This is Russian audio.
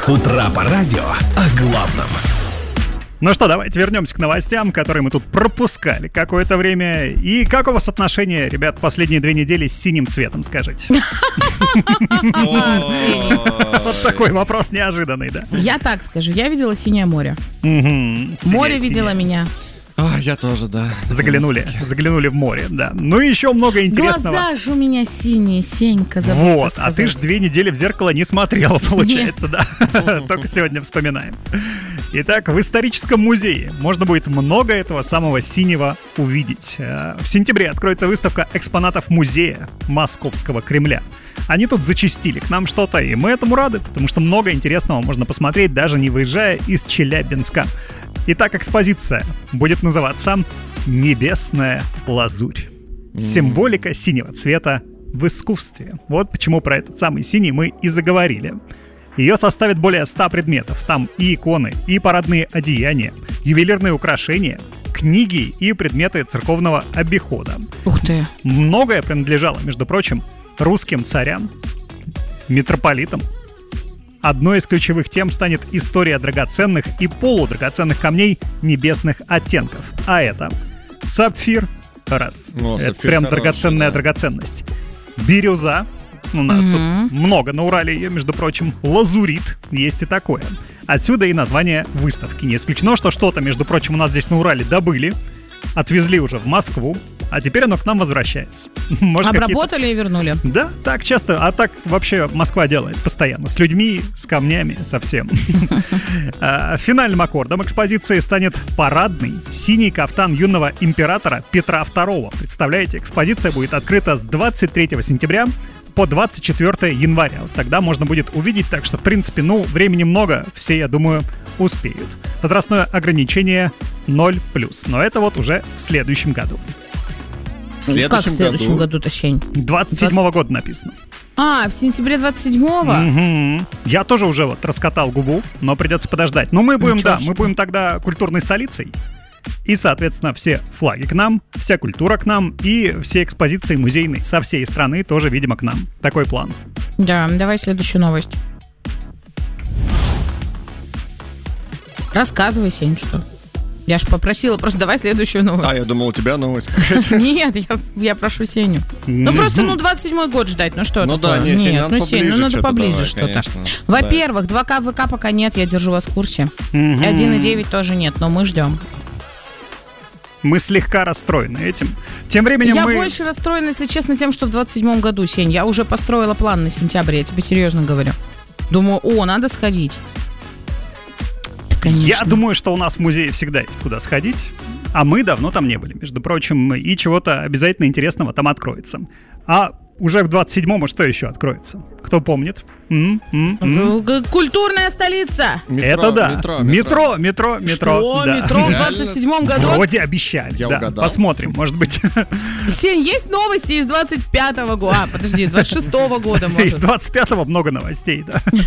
С утра по радио о главном. Ну что, давайте вернемся к новостям, которые мы тут пропускали какое-то время. И как у вас отношения, ребят, последние 2 недели с синим цветом, скажите? Вот такой вопрос неожиданный, да? Я так скажу, я видела синее море. Море видело меня. Я тоже, да. Заглянули в море, да. Ну и еще много интересного. Глаза же у меня синие, Сенька, забыла Вот, сказать. а ты ж 2 недели в зеркало не смотрела, получается, да? Только сегодня вспоминаем. Итак, в историческом музее можно будет много этого самого синего увидеть. В сентябре откроется выставка экспонатов музея Московского Кремля. Они тут зачастили к нам что-то, и мы этому рады, потому что много интересного можно посмотреть, даже не выезжая из Челябинска. Итак, экспозиция будет называться «Небесная лазурь». Символика синего цвета в искусстве. Вот почему про этот самый синий мы и заговорили. Ее составит более 100 предметов. Там и иконы, и парадные одеяния, ювелирные украшения, книги и предметы церковного обихода. Ух ты. Многое принадлежало, между прочим, русским царям, митрополитам. Одной из ключевых тем станет история драгоценных и полудрагоценных камней небесных оттенков. А это сапфир, раз. Это прям хороший, драгоценная драгоценность. Бирюза. У нас тут много на Урале ее, между прочим. Лазурит. Есть и такое. Отсюда и название выставки. Не исключено, что что-то, между прочим, у нас здесь на Урале добыли, отвезли уже в Москву, а теперь оно к нам возвращается. Может, обработали и вернули. Да, так часто. А так вообще Москва делает постоянно. С людьми, с камнями, со всем. Финальным аккордом экспозиции станет парадный синий кафтан юного императора Петра II. Представляете, экспозиция будет открыта с 23 сентября по 24 января. Вот тогда можно будет увидеть, так что, в принципе, времени много, все, я думаю, успеют. Возрастное ограничение 0+. Но это вот уже в следующем году. Как в следующем году-то, Сень? 27-го года написано. В сентябре 27-го? Я тоже уже вот раскатал губу, но придется подождать. Но мы будем, мы будем тогда культурной столицей. И, соответственно, все флаги к нам, вся культура к нам и все экспозиции музейные со всей страны тоже, видимо, к нам. Такой план. Да, давай следующую новость. Рассказывай, Сень, что? Я ж попросила, просто давай следующую новость. Я думал, у тебя новость какая-то. Нет, я прошу Сеню. Просто, 27-й год ждать, что ну такое? Да, нет, Сень, надо поближе что-то. Во-первых, 2К ВК пока нет, я держу вас в курсе. 1.9 тоже нет, но мы ждем. Мы слегка расстроены этим. Тем временем я больше расстроена, если честно, тем, что в 27-м году, Сень, я уже построила план на сентябрь, я тебе серьезно говорю. Думаю, надо сходить. Конечно. Я думаю, что у нас в музее всегда есть куда сходить, а мы давно там не были, между прочим, и чего-то обязательно интересного там откроется. А уже в 27-м что еще откроется? Кто помнит? Культурная столица! Это да. Метро. Что? Метро в 27-м году? Вроде обещали. Я угадал. Посмотрим, может быть. Сень, есть новости из 25-го года? Подожди, 26-го года, может. Из 25-го много новостей, да.